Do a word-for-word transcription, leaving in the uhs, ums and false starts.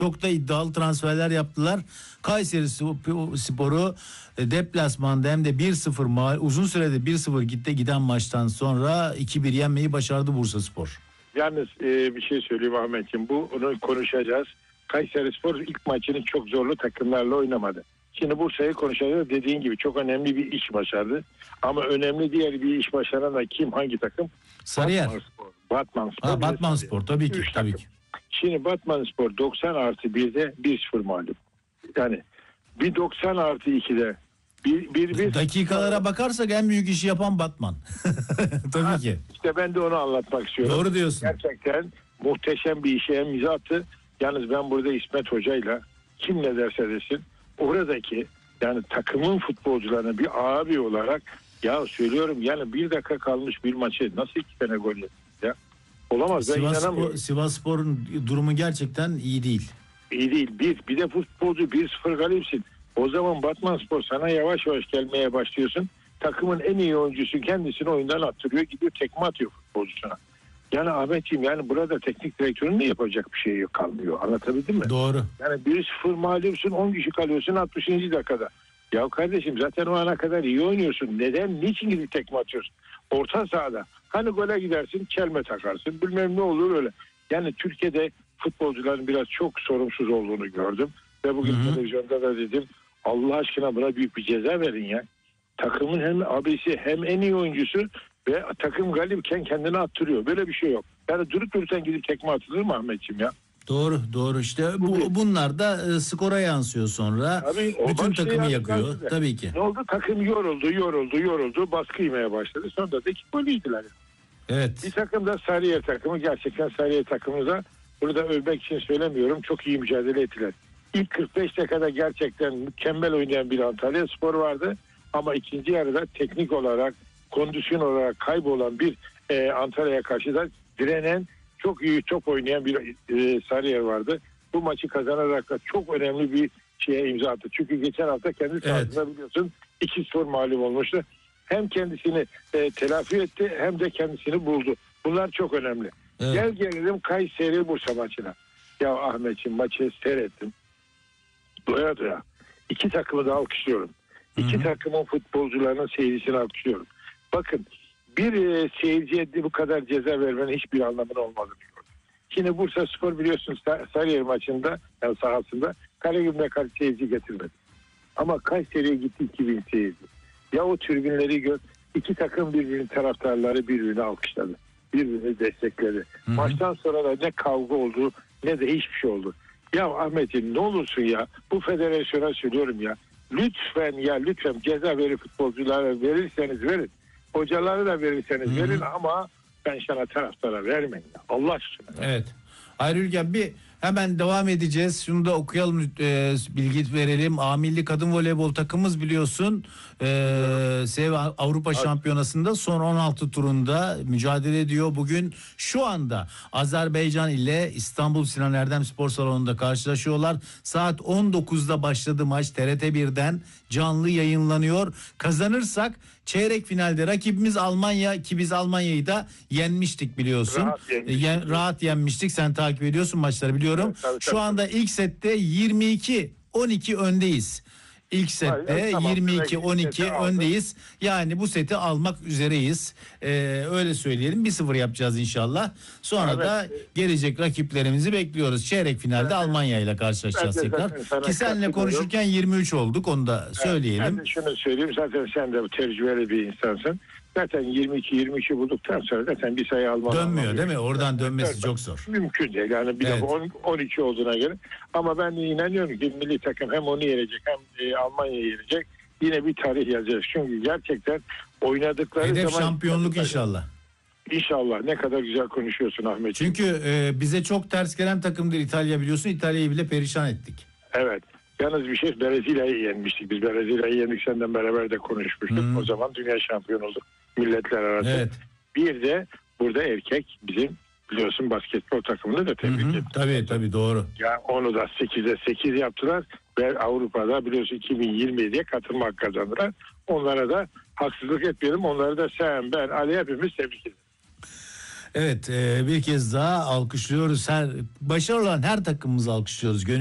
Çok da iddialı transferler yaptılar. Kayseri Sporu deplasmanda hem de bir sıfır ma- uzun sürede bir sıfır gitti giden maçtan sonra iki bir yenmeyi başardı Bursaspor. Yalnız e, bir şey söyleyeyim Ahmetciğim, bu onu konuşacağız. Kayserispor ilk maçını çok zorlu takımlarla oynamadı. Şimdi Bursa'yı konuşacağız. Dediğin gibi çok önemli bir iş başardı. Ama önemli diğer bir iş başaran da kim, hangi takım? Sarıyer. Batmanspor. Batmanspor. Ha, Batmanspor tabii ki. Üç Tabii takım. ki. Şimdi Batmanspor doksan artı birde bir sıfır mağlup. Yani bir doksan artı ikide bir, bir, bir dakikalara bakarsak en büyük işi yapan Batman. Tabii ha, ki. İşte ben de onu anlatmak istiyorum. Doğru diyorsun. Gerçekten muhteşem bir işe imza attı. Yalnız ben burada İsmet Hoca'yla kim ne derse desin oradaki yani takımın futbolcularına bir abi olarak ya söylüyorum yani bir dakika kalmış bir maçı nasıl iki tane gol yedi ya? Olamaz, ben inanamıyorum. Sivasspor'un durumu gerçekten iyi değil. İyi değil. Bir, bir de futbolcu bir sıfır galipsin. O zaman Batmanspor sana yavaş yavaş gelmeye başlıyorsun. Takımın en iyi oyuncusu kendisini oyundan attırıyor. Gidiyor tekme atıyor futbolcusuna. Yani Ahmetciğim yani burada teknik direktörün de yapacak bir şey yok, kalmıyor. Anlatabildim mi? Doğru. Yani bir sıfır mağlupsun, on kişi kalıyorsun altmışıncı dakikada. Ya kardeşim zaten o ana kadar iyi oynuyorsun. Neden? Niçin gidip tekme atıyorsun? Orta sahada. Hani gole gidersin, çelme takarsın. Bilmem ne olur öyle. Yani Türkiye'de futbolcuların biraz çok sorumsuz olduğunu gördüm. Ve bugün Hı-hı. televizyonda da dedim Allah aşkına buna büyük bir ceza verin ya. Takımın hem abisi hem en iyi oyuncusu ve takım galipken kendini attırıyor. Böyle bir şey yok. Yani durup dururken gidip tekme atılır mı Ahmetciğim ya? Doğru doğru işte bu, bunlar da e, skora yansıyor sonra. Tabii, bütün takımı şey yakıyor size. Tabii ki. Ne oldu? Takım yoruldu yoruldu yoruldu baskı yemeye başladı. Sonra da iki gol yediler. Evet. Bir takım da Sarıyer takımı, gerçekten Sarıyer takımı da burada övmek için söylemiyorum, çok iyi mücadele ettiler. İlk kırk beş dakikada gerçekten mükemmel oynayan bir Antalyaspor vardı. Ama ikinci yarıda teknik olarak, kondisyon olarak kaybolan bir e, Antalya'ya karşı da direnen, çok iyi top oynayan bir e, Sarıyer vardı. Bu maçı kazanarak da çok önemli bir şeye imza attı. Çünkü geçen hafta kendi sahasında evet. biliyorsun iki sıfır mağlup olmuştu. Hem kendisini e, telafi etti hem de kendisini buldu. Bunlar çok önemli. Evet. Gel gelelim Kayseri Bursa maçına. Ya Ahmetciğim maçı seyrettim. Doya doya. İki takımı da alkışlıyorum. İki Hı-hı. takımın futbolcularının seyircisini alkışlıyorum. Bakın bir e, seyirciye bu kadar ceza vermenin hiçbir anlamı olmadığını gördüm. Şimdi Bursaspor biliyorsunuz Sarıyer maçında yani sahasında Karagümrük'e karşı seyirci getirmedi. Ama Kayseri'ye gitti iki bin seyirci. Ya o tribünleri gör. İki takım birbirinin taraftarları birbirini alkışladı. Birbirini destekledi. Hı-hı. Maçtan sonra da ne kavga oldu ne de hiçbir şey oldu. Ya Ahmet'im ne olursun ya bu federasyona söylüyorum ya. Lütfen ya lütfen ceza veri futbolculara verirseniz verin. Hocaları da verirseniz Hı-hı. verin ama ben sana taraftara vermeyin ya. Allah aşkına. Evet. Hayır Ülgen bir hemen devam edeceğiz. Şunu da okuyalım, e, bilgi verelim. A Milli Kadın Voleybol takımımız biliyorsun e, Sev Avrupa Şampiyonası'nda son on altı turunda mücadele ediyor. Bugün şu anda Azerbaycan ile İstanbul Sinan Erdem Spor Salonu'nda karşılaşıyorlar. Saat on dokuzda başladı maç. T R T birden canlı yayınlanıyor. Kazanırsak çeyrek finalde rakibimiz Almanya, ki biz Almanya'yı da yenmiştik biliyorsun. Rahat yenmiştik. Yen, rahat yenmiştik. Sen takip ediyorsun maçları biliyorum. Evet, tabii, tabii. Şu anda ilk sette yirmi iki on iki öndeyiz. İlk sette Hayır, tamam. yirmi iki on iki öndeyiz. Yani bu seti almak üzereyiz. Ee, öyle söyleyelim. bir sıfır yapacağız inşallah. Sonra evet. da gelecek rakiplerimizi bekliyoruz. Çeyrek finalde evet. Almanya ile karşılaşacağız evet, tekrar. Ki seninle konuşurken yirmi üç olduk. Onu da söyleyelim. Evet, ben de şunu söyleyeyim. Zaten sen de tecrübeli bir insansın. Zaten yirmi iki yirmi üçü bulduktan sonra zaten bir sayı alman dönmüyor değil mi? Oradan dönmesi evet, çok zor. Mümkün değil. Yani bir evet. de on iki olduğuna göre. Ama ben inanıyorum ki milli takım hem onu yenecek hem e, Almanya'yı yenecek. Yine bir tarih yazacağız. Çünkü gerçekten oynadıkları Hedef zaman... şampiyonluk inşallah. İnşallah. Ne kadar güzel konuşuyorsun Ahmet. Çünkü e, bize çok ters gelen takımdır İtalya biliyorsun. İtalya'yı bile perişan ettik. Evet. Yalnız bir şey, Brezilya'yı yenmiştik. Biz Brezilya'yı yendik, senden beraber de konuşmuştuk. Hmm. O zaman dünya şampiyonu olduk. Milletler arası. Evet. Bir de burada erkek bizim biliyorsun basketbol takımını da tebrik ettik. Tabii tabii doğru. Ya onu da sekize sekiz yaptılar ve Avrupa'da biliyorsun iki bin yirmi yediye katılma hakkı kazandılar. Onlara da haksızlık etmeyelim. Onları da sen, ben, Ali hepimiz tebrik ederiz. Evet, e, bir kez daha alkışlıyoruz. Her başarılı olan her takımımızı alkışlıyoruz.